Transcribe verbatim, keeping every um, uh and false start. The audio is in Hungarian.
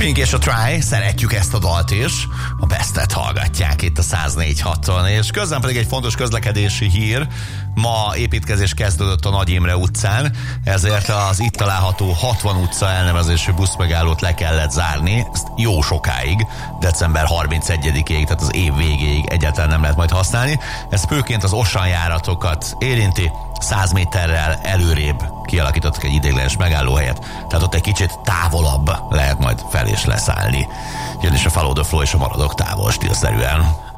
Pink és a Try, szeretjük ezt a dalt is. A Bestet hallgatják itt a száz négy haton, és közben pedig egy fontos közlekedési hír. Ma építkezés kezdődött a Nagy Imre utcán, ezért az itt található hatvan utca elnevezésű buszmegállót le kellett zárni, ezt jó sokáig, december harmincegyedikéig, tehát az év végéig egyáltalán nem lehet majd használni. Ez főként az Osan járatokat érinti, száz méterrel előrébb kialakítottak egy ideiglenes megállóhelyet, tehát ott egy kicsit távolabb lehet majd fel és leszállni. Jön is a Follow the Flow és a maradok távol stílszerűen.